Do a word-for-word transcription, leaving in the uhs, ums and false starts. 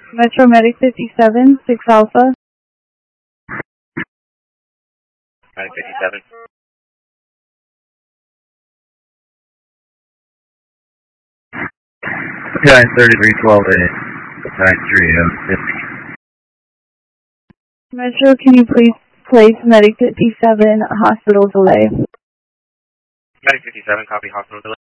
Metro Medic fifty-seven, six Alpha. Medic fifty-seven. nine thirty-three twelve eight. nine three oh fifty. Metro, can you please place Medic fifty-seven, hospital delay? Medic fifty-seven, copy hospital delay.